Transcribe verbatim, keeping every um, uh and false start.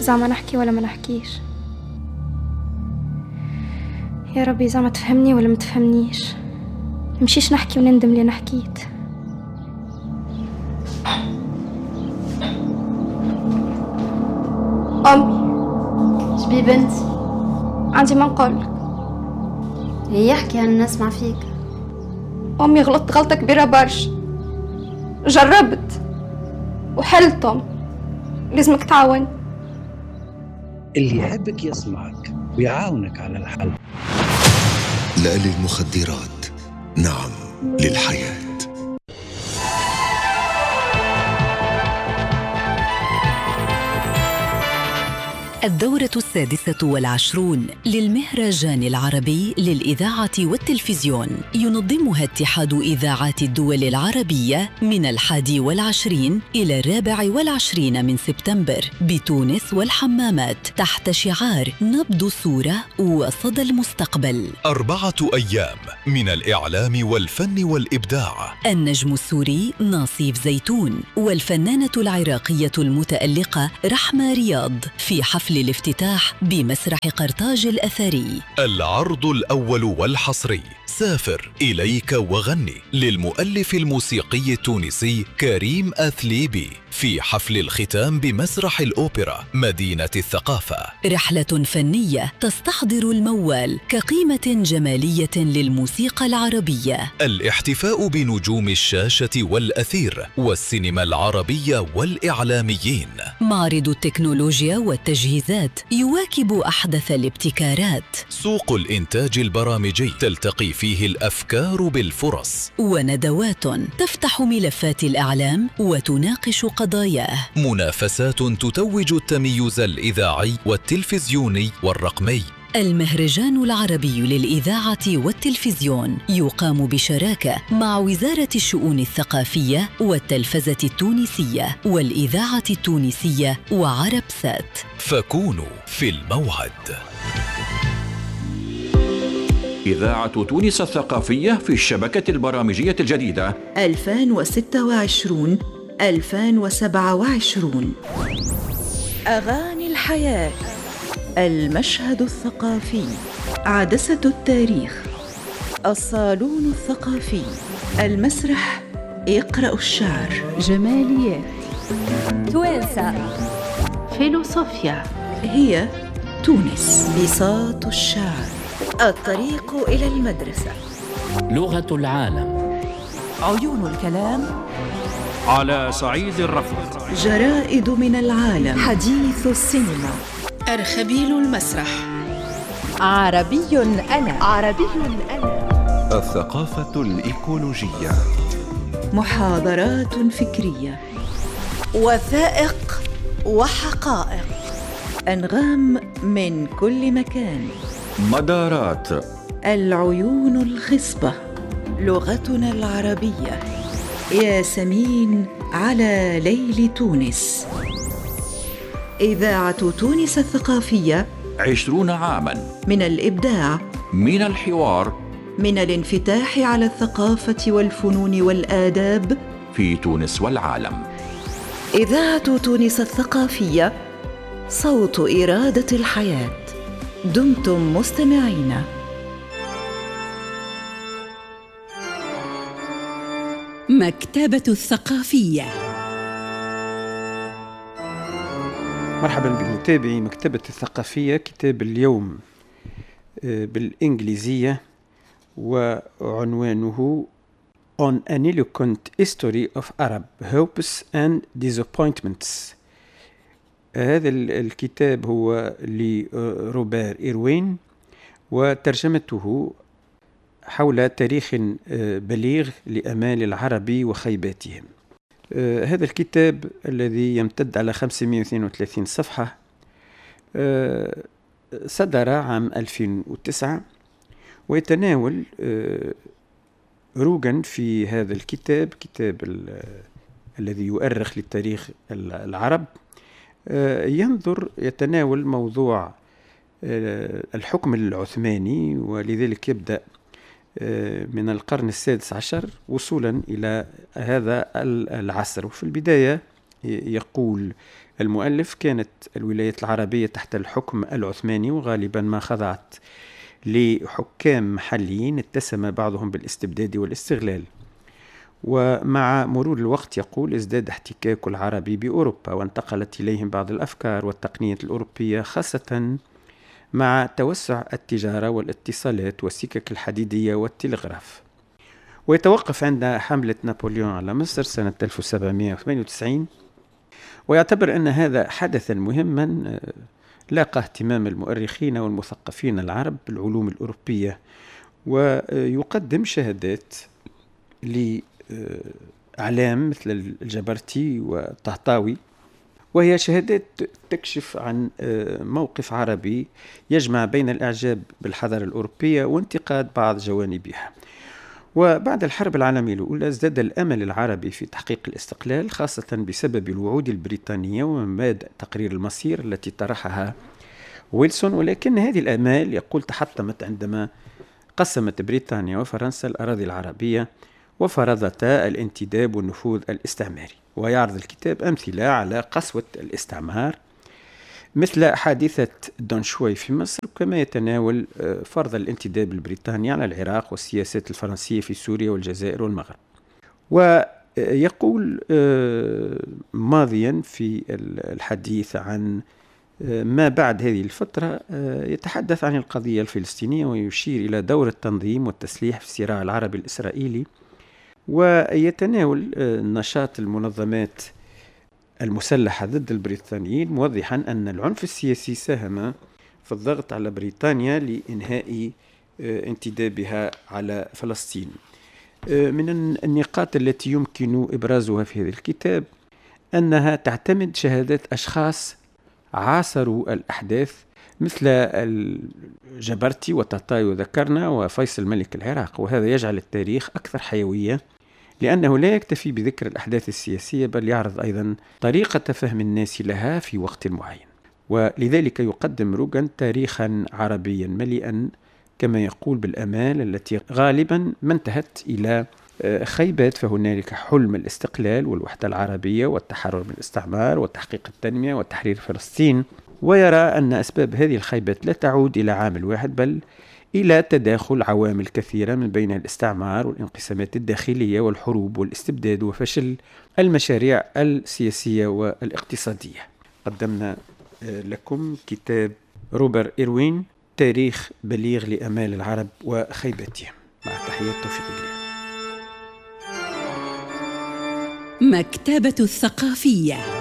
زعما نحكي ولا ما نحكيش؟ يا ربي زعما تفهمني ولا ما تفهمنيش؟ مشيش نحكي وندم لي نحكيت. أمي شبي بنتي؟ عندي ما نقولك. هي احكي أنا نسمع فيك. أمي غلطت غلطة كبيرة برشا، جربت وحلتم، لازمك تعاون. اللي يحبك يسمعك ويعاونك على الحل. لا للمخدرات، نعم للحياة. الدورة السادسة والعشرون للمهرجان العربي للإذاعة والتلفزيون ينظمها اتحاد إذاعات الدول العربية من الحادي والعشرين إلى الرابع والعشرين من سبتمبر بتونس والحمامات تحت شعار نبض الصورة وصدى المستقبل. أربعة أيام من الإعلام والفن والإبداع. النجم السوري ناصيف زيتون والفنانة العراقية المتألقة رحمة رياض في حفل الافتتاح بمسرح قرطاج الأثري. العرض الأول والحصري سافر إليك وغني للمؤلف الموسيقي التونسي كريم أثليبي في حفل الختام بمسرح الأوبرا مدينة الثقافة. رحلة فنية تستحضر الموال كقيمة جمالية للموسيقى العربية. الاحتفاء بنجوم الشاشة والأثير والسينما العربية والإعلاميين. معرض التكنولوجيا والتجهيزات يواكب أحدث الابتكارات. سوق الإنتاج البرامجي تلتقي فيه الأفكار بالفرص. وندوات تفتح ملفات الإعلام وتناقش قضاياه. منافسات تتوج التميز الإذاعي والتلفزيوني والرقمي. المهرجان العربي للإذاعة والتلفزيون يقام بشراكة مع وزارة الشؤون الثقافية والتلفزة التونسية والإذاعة التونسية وعرب سات. فكونوا في الموعد. إذاعة تونس الثقافية في الشبكة البرامجية الجديدة ألفين وستة وعشرين ألفين وسبعة وعشرين. أغاني الحياة، المشهد الثقافي، عدسة التاريخ، الصالون الثقافي، المسرح يقرأ الشعر، جماليات، توانسة، فيلوصوفيا، هي تونس، بساط الشعر، الطريق إلى المدرسة، لغة العالم، عيون الكلام، على صعيد الرفض، جرائد من العالم، حديث السينما، أرخبيل المسرح، عربي أنا عربي أنا، الثقافة الإيكولوجية، محاضرات فكرية، وثائق وحقائق، أنغام من كل مكان، مدارات، العيون الخصبة، لغتنا العربية، ياسمين على ليل تونس. إذاعة تونس الثقافية، عشرون عاماً من الإبداع، من الحوار، من الانفتاح على الثقافة والفنون والآداب في تونس والعالم. إذاعة تونس الثقافية، صوت إرادة الحياة. دمتم مستمعين. مكتبة الثقافية. مرحبا بمتابعي مكتبة الثقافية. كتاب اليوم بالإنجليزية وعنوانه On an Eloquent History of Arab Hopes and Disappointments. هذا الكتاب هو لروبير إيروين وترجمته حول تاريخ بليغ لأمال العرب وخيباتهم. هذا الكتاب الذي يمتد على خمسمائة واثنين وثلاثين صفحة صدر عام ألفين وتسعة، ويتناول روغان في هذا الكتاب، كتاب الذي يؤرخ للتاريخ العرب، ينظر يتناول موضوع الحكم العثماني، ولذلك يبدأ من القرن السادس عشر وصولا إلى هذا العصر. وفي البداية يقول المؤلف كانت الولايات العربية تحت الحكم العثماني، وغالبا ما خضعت لحكام محليين اتسم بعضهم بالاستبداد والاستغلال. ومع مرور الوقت يقول ازداد احتكاك العربي بأوروبا، وانتقلت إليهم بعض الأفكار والتقنيات الأوروبية، خاصة مع توسع التجارة والاتصالات والسكك الحديدية والتلغراف. ويتوقف عند حملة نابليون على مصر سنة ألف وسبعمائة وثمانية وتسعين، ويعتبر أن هذا حدثا مهما لاقى اهتمام المؤرخين والمثقفين العرب بالعلوم الأوروبية، ويقدم شهادات لأعلام مثل الجبرتي والطهطاوي، وهي شهادات تكشف عن موقف عربي يجمع بين الإعجاب بالحضارة الأوروبية وانتقاد بعض جوانبها. وبعد الحرب العالمية الأولى ازداد الأمل العربي في تحقيق الاستقلال، خاصة بسبب الوعود البريطانية ومبادئ تقرير المصير التي طرحها ويلسون. ولكن هذه الآمال يقول تحطمت عندما قسمت بريطانيا وفرنسا الأراضي العربية وفرضتا الانتداب والنفوذ الاستعماري. ويعرض الكتاب أمثلة على قسوة الاستعمار مثل حادثة دون شوي في مصر، كما يتناول فرض الانتداب البريطاني على العراق والسياسات الفرنسية في سوريا والجزائر والمغرب. ويقول ماضيا في الحديث عن ما بعد هذه الفترة، يتحدث عن القضية الفلسطينية ويشير إلى دور التنظيم والتسليح في الصراع العربي الإسرائيلي، ويتناول نشاط المنظمات المسلحة ضد البريطانيين، موضحا أن العنف السياسي ساهم في الضغط على بريطانيا لإنهاء انتدابها على فلسطين. من النقاط التي يمكن إبرازها في هذا الكتاب أنها تعتمد شهادات أشخاص عاصروا الأحداث مثل الجبرتي وتطايو ذكرنا وفيصل ملك العراق، وهذا يجعل التاريخ أكثر حيوية، لأنه لا يكتفي بذكر الأحداث السياسية بل يعرض أيضا طريقة فهم الناس لها في وقت معين. ولذلك يقدم روغان تاريخا عربيا مليئا كما يقول بالأمال التي غالبا ما انتهت إلى خيبات، فهنالك حلم الاستقلال والوحدة العربية والتحرر من الاستعمار وتحقيق التنمية وتحرير فلسطين. ويرى أن أسباب هذه الخيبات لا تعود إلى عامل واحد بل إلى تداخل عوامل كثيرة من بين الاستعمار والانقسامات الداخلية والحروب والاستبداد وفشل المشاريع السياسية والاقتصادية. قدمنا لكم كتاب روبر إيروين تاريخ بليغ لأمال العرب وخيباتهم، مع تحيات توفيق الله. مكتبة الثقافية.